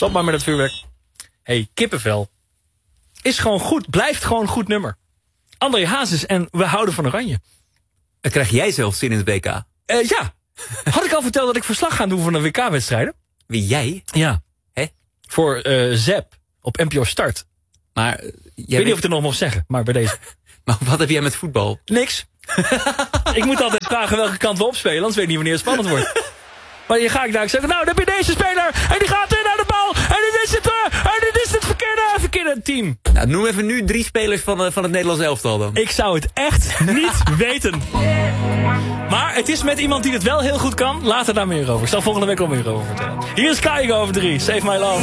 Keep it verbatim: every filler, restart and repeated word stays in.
Stop maar met het vuurwerk. Hey, kippenvel. Is gewoon goed. Blijft gewoon een goed nummer. André Hazes en we houden van Oranje. Dan krijg jij zelf zin in het W K. Uh, ja. Had ik al verteld dat ik verslag ga doen van de W K-wedstrijden? Wie, jij? Ja. Hè? Voor uh, Zep op N P O Start. Maar, uh, ik weet niet of ik het er nog mag zeggen, maar bij deze. Maar wat heb jij met voetbal? Niks. Ik moet altijd vragen welke kant we opspelen, anders weet ik niet wanneer het spannend wordt. Maar je ga ik daar zeggen, nou dan heb je deze speler en die gaat in naar de bal en dit is het, uh, en dit is het verkeerde, verkeerde team. Nou, noem even nu drie spelers van, uh, van het Nederlands elftal dan. Ik zou het echt niet weten. Maar het is met iemand die het wel heel goed kan. Later daar meer over. Ik zal volgende week al meer over vertellen. Hier is Kaigo over drie. Save My Love.